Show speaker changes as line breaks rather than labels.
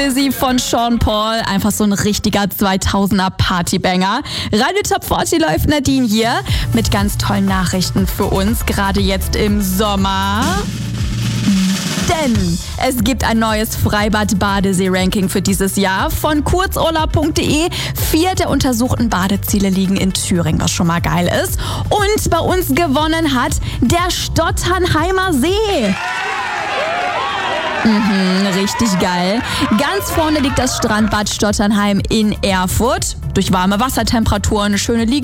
Sie von Sean Paul, einfach so ein richtiger 2000er Partybanger. Radio Top 40 läuft Nadine hier mit ganz tollen Nachrichten für uns, gerade jetzt im Sommer. Denn es gibt ein neues Freibad-Badesee-Ranking für dieses Jahr von kurzurlaub.de. 4 der untersuchten Badeziele liegen in Thüringen, was schon mal geil ist. Und bei uns gewonnen hat der Stotternheimer See. Richtig geil. Ganz vorne liegt das Strandbad Stotternheim in Erfurt. Durch warme Wassertemperaturen, eine schöne Liege.